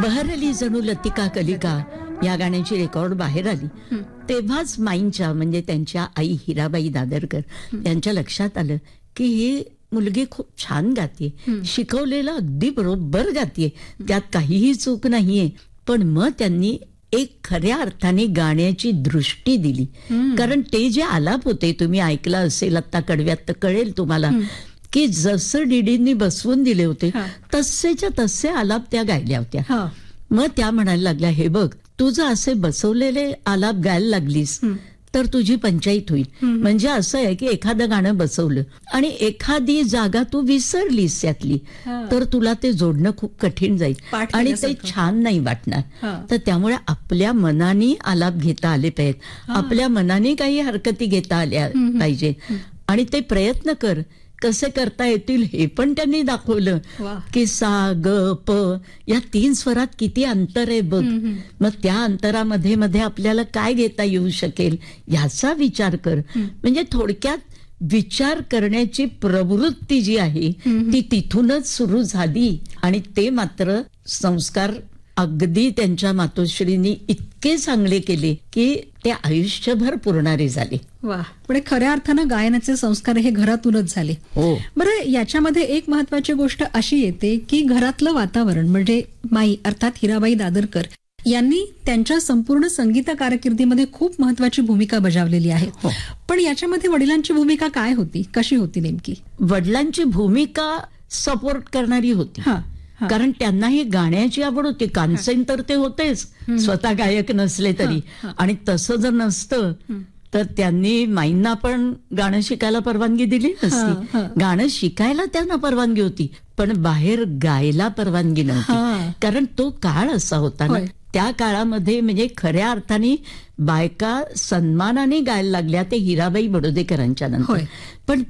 बहरली जणू लतिका कलिका या गाण्याची रेकॉर्ड बाहेर आली तेव्हाच माईंच्या म्हणजे त्यांच्या आई हिराबाई दादरकर यांच्या लक्षात आलं की ही मुलगी खूप छान गाते, शिकवलेलं अगदी बरोबर गाते, त्यात काहीही चूक नाहीये. पण मग त्यांनी एक खऱ्या अर्थाने गाण्याची दृष्टी दिली. कारण ते जे आलाप होते, तुम्ही ऐकला असेल आता कडव्यात तर कळेल तुम्हाला की जसं डीडींनी बसवून दिले होते तसेच्या तसे आलाप त्या गायल्या होत्या. मग त्या म्हणायला लागल्या, हे बघ तू जर असे बसवलेले आलाप गायला लागलीस तर तुझी पंचायत होईल. म्हणजे असं आहे की एखादं गाणं बसवलं आणि एखादी जागा तू विसरलीस त्यातली तर तुला ते जोडणं खूप कठीण जाईल आणि ते छान नाही वाटणार. तर त्यामुळे आपल्या मनाने आलाप घेता आले पाहिजेत, आपल्या मनाने काही हरकती घेता आल्या पाहिजे आणि ते प्रयत्न कर. कसे करता येतील हे पण त्यांनी दाखवलं की सा ग प या 3 स्वरात किती अंतर आहे बघ. मग त्या अंतरामध्ये मध्ये आपल्याला काय घेता येऊ शकेल याचा विचार कर. म्हणजे थोडक्यात विचार करण्याची प्रवृत्ती जी आहे ती तिथूनच सुरू झाली आणि ते मात्र संस्कार अगदी त्यांच्या मातोश्रींनी इतके चांगले केले की ते आयुष्यभर पुरणारे झाले. वा, पण खऱ्या अर्थानं गायनाचे संस्कार हे घरातूनच झाले. हो. बरं, याच्यामध्ये एक महत्वाची गोष्ट अशी येते की घरातलं वातावरण म्हणजे माई अर्थात हिराबाई दादरकर यांनी त्यांच्या संपूर्ण संगीत कारकिर्दीमध्ये खूप महत्वाची भूमिका बजावलेली आहे. पण याच्यामध्ये वडिलांची भूमिका काय होती, कशी होती नेमकी? वडिलांची भूमिका सपोर्ट करणारी होती. कारण त्यांनाही गाण्याची आवड होती. कानसेन तर ते होतेच, स्वतः गायक नसले तरी. आणि तसं जर नसतं तर त्यांनी माईंना पण गाणं शिकायला परवानगी दिली नसती. गाणं शिकायला त्यांना परवानगी होती पण बाहेर गायला परवानगी नव्हती. कारण तो काळ असा होता ना, त्या काळामध्ये म्हणजे खऱ्या अर्थाने बायका सन्मानाने गायला लागल्या ते हिराबाई बडोदेकरांच्या नंतर. पण